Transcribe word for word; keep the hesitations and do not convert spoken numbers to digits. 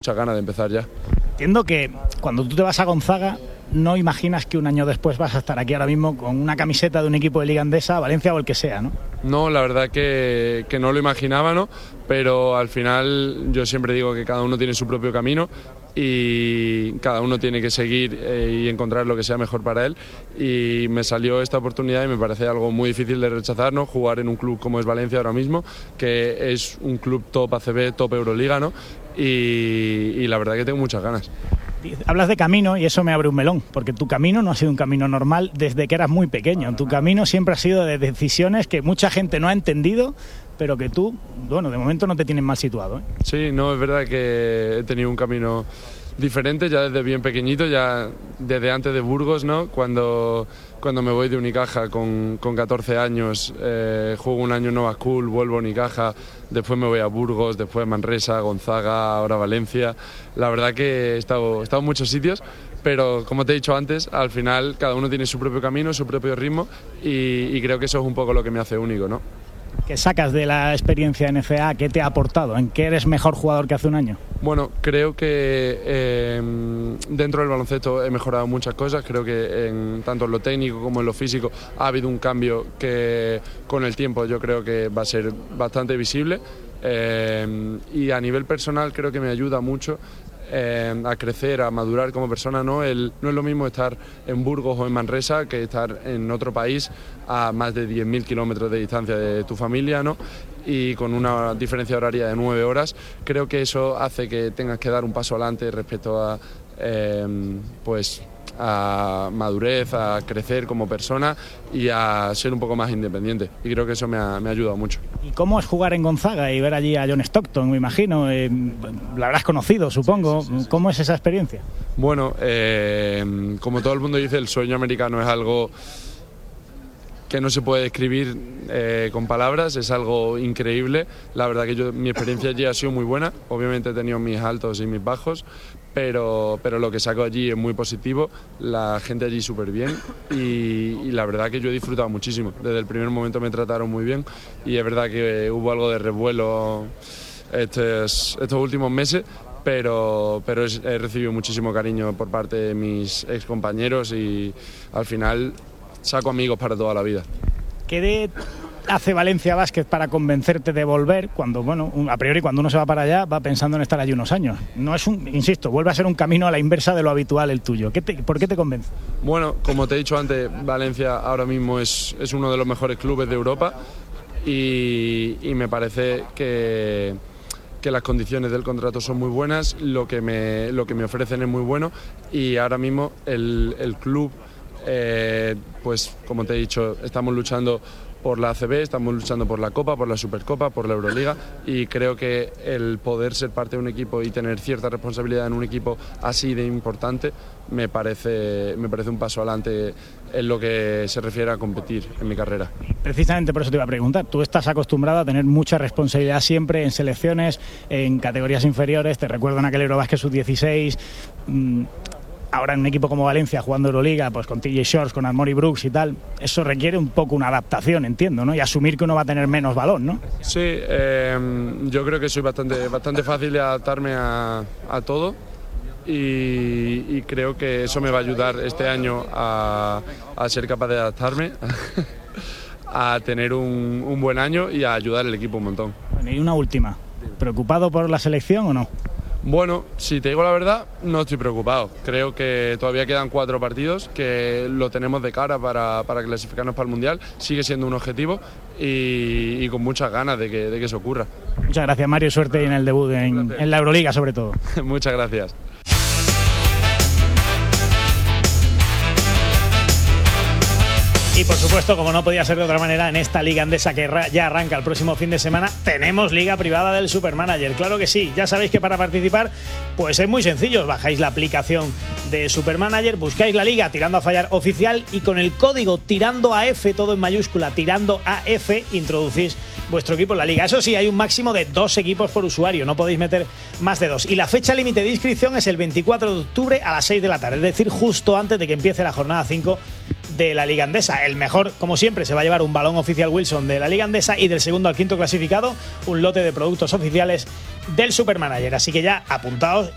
muchas ganas de empezar ya. Entiendo que cuando tú te vas a Gonzaga no imaginas que un año después vas a estar aquí ahora mismo con una camiseta de un equipo de Liga Endesa, Valencia o el que sea, ¿no? No, la verdad que, que no lo imaginaba, ¿no? Pero al final yo siempre digo que cada uno tiene su propio camino y cada uno tiene que seguir eh, y encontrar lo que sea mejor para él, y me salió esta oportunidad y me parece algo muy difícil de rechazar, ¿no? Jugar en un club como es Valencia ahora mismo, que es un club top A C B, top Euroliga, ¿no? Y, y la verdad que tengo muchas ganas. Hablas de camino y eso me abre un melón, porque tu camino no ha sido un camino normal desde que eras muy pequeño. Tu camino siempre ha sido de decisiones que mucha gente no ha entendido, pero que tú, bueno, de momento no te tienes mal situado, ¿eh? Sí, no, es verdad que he tenido un camino diferente ya desde bien pequeñito, ya desde antes de Burgos, ¿no? Cuando, cuando me voy de Unicaja con, con catorce años, eh, juego un año en Nova School, vuelvo a Unicaja, después me voy a Burgos, después Manresa, Gonzaga, ahora Valencia. La verdad que he estado, he estado en muchos sitios, pero como te he dicho antes, al final cada uno tiene su propio camino, su propio ritmo, y, y creo que eso es un poco lo que me hace único, ¿no? ¿Qué sacas de la experiencia N C A? ¿Qué te ha aportado? ¿En qué eres mejor jugador que hace un año? Bueno, creo que eh, dentro del baloncesto he mejorado muchas cosas. Creo que en, tanto en lo técnico como en lo físico ha habido un cambio que con el tiempo yo creo que va a ser bastante visible. Eh, y a nivel personal creo que me ayuda mucho Eh, a crecer, a madurar como persona, ¿no? El, no es lo mismo estar en Burgos o en Manresa que estar en otro país a más de diez mil kilómetros de distancia de tu familia, ¿no? Y con una diferencia horaria de nueve horas. Creo que eso hace que tengas que dar un paso adelante respecto a eh, pues a madurez, a crecer como persona y a ser un poco más independiente, y creo que eso me ha, me ha ayudado mucho. ¿Y cómo es jugar en Gonzaga y ver allí a John Stockton, me imagino? Eh, la habrás conocido, supongo. Sí, sí, sí, sí. ¿Cómo es esa experiencia? Bueno, eh, como todo el mundo dice, el sueño americano es algo que no se puede describir eh, con palabras, es algo increíble. La verdad que yo, mi experiencia allí ha sido muy buena, obviamente he tenido mis altos y mis bajos, pero, pero lo que saco allí es muy positivo, la gente allí súper bien, y, y la verdad que yo he disfrutado muchísimo. Desde el primer momento me trataron muy bien, y es verdad que hubo algo de revuelo estos, estos últimos meses, pero, pero he recibido muchísimo cariño por parte de mis excompañeros y al final saco amigos para toda la vida. ¿Qué de hace Valencia Basket para convencerte de volver cuando, bueno, a priori cuando uno se va para allá va pensando en estar allí unos años? No es un, insisto, vuelve a ser un camino a la inversa de lo habitual el tuyo. ¿Qué te, ¿Por qué te convence? Bueno, como te he dicho antes, Valencia ahora mismo es, es uno de los mejores clubes de Europa y, y me parece que que las condiciones del contrato son muy buenas, lo que me, lo que me ofrecen es muy bueno, y ahora mismo el, el club, eh, pues como te he dicho, estamos luchando por la A C B, estamos luchando por la Copa, por la Supercopa, por la Euroliga, y creo que el poder ser parte de un equipo y tener cierta responsabilidad en un equipo así de importante me parece, me parece un paso adelante en lo que se refiere a competir en mi carrera. Precisamente por eso te iba a preguntar, tú estás acostumbrado a tener mucha responsabilidad siempre en selecciones, en categorías inferiores, te recuerdo en aquel Eurobasket sub dieciséis, mmm, ahora en un equipo como Valencia jugando Euroliga, pues con T J Shorts, con Armori Brooks y tal, eso requiere un poco una adaptación, entiendo, ¿no? Y asumir que uno va a tener menos balón, ¿no? Sí, eh, yo creo que soy bastante, bastante fácil de adaptarme a, a todo y, y creo que eso me va a ayudar este año a, a ser capaz de adaptarme, a tener un, un buen año y a ayudar al equipo un montón. Bueno, y una última, ¿preocupado por la selección o no? Bueno, si te digo la verdad, no estoy preocupado. Creo que todavía quedan cuatro partidos, que lo tenemos de cara para, para clasificarnos para el Mundial. Sigue siendo un objetivo y, y con muchas ganas de que, de que eso ocurra. Muchas gracias, Mario. Suerte en el debut en, en la Euroliga, sobre todo. Muchas gracias. Y por supuesto, como no podía ser de otra manera, en esta Liga Endesa que ya arranca el próximo fin de semana, tenemos Liga Privada del Supermanager. Claro que sí, ya sabéis que para participar pues es muy sencillo, os bajáis la aplicación de Supermanager, buscáis la Liga Tirando a Fallar oficial y con el código Tirando a F, todo en mayúscula, Tirando a F, introducís vuestro equipo en la Liga. Eso sí, hay un máximo de dos equipos por usuario, no podéis meter más de dos. Y la fecha límite de inscripción es el veinticuatro de octubre a las seis de la tarde, es decir, justo antes de que empiece la jornada cinco de la Liga Endesa. El mejor, como siempre, se va a llevar un balón oficial Wilson de la Liga Endesa y del segundo al quinto clasificado un lote de productos oficiales del Supermanager. Así que ya apuntaos